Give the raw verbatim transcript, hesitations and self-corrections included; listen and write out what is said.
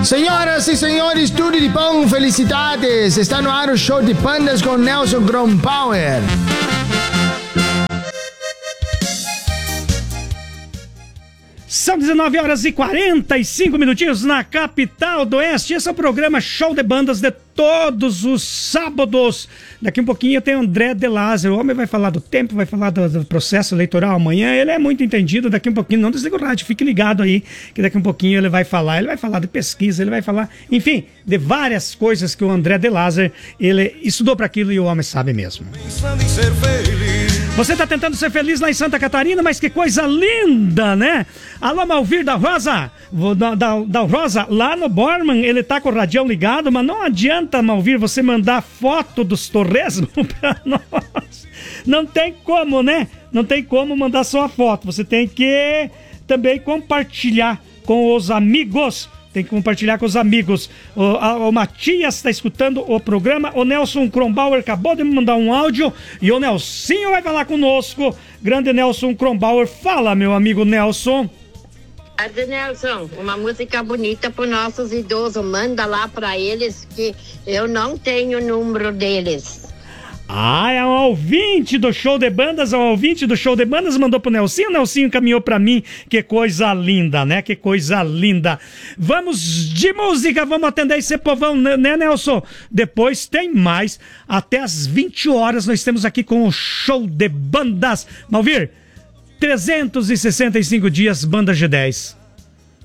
Senhoras e senhores, tudo de bom, felicidades! Está no ar o show de bandas com Nelson Kronbauer. São dezenove horas e quarenta e cinco minutinhos na capital do Oeste. Esse é o programa Show de Bandas de todos os sábados. Daqui um pouquinho tem André de Lázaro. O homem vai falar do tempo, vai falar do, do processo eleitoral amanhã. Ele é muito entendido. Daqui um pouquinho, não desliga o rádio, fique ligado aí, que daqui um pouquinho ele vai falar. Ele vai falar de pesquisa, ele vai falar, enfim, de várias coisas que o André de Lázaro, ele estudou para aquilo e o homem sabe mesmo. Pensando em ser feliz. Você tá tentando ser feliz lá em Santa Catarina, mas que coisa linda, né? Alô, Malvir da Rosa, da, da, da Rosa, lá no Borman, ele tá com o radião ligado, mas não adianta, Malvir, você mandar foto dos torresmos pra nós. Não tem como, né? Não tem como mandar só a foto, você tem que também compartilhar com os amigos. Tem que compartilhar com os amigos. O, a, o Matias está escutando o programa. O Nelson Kronbauer acabou de me mandar um áudio. E o Nelsinho vai falar conosco. Grande Nelson Kronbauer. Fala, meu amigo Nelson. Tarde, Nelson. Uma música bonita para os nossos idosos. Manda lá para eles que eu não tenho o número deles. Ah, é um ouvinte do Show de Bandas, é um ouvinte do Show de Bandas, mandou pro Nelsinho, o Nelsinho caminhou pra mim, que coisa linda, né, que coisa linda. Vamos de música, vamos atender esse povão, né, Nelson? Depois tem mais, até às vinte horas nós temos aqui com o Show de Bandas. Malvir, trezentos e sessenta e cinco dias, Banda G dez.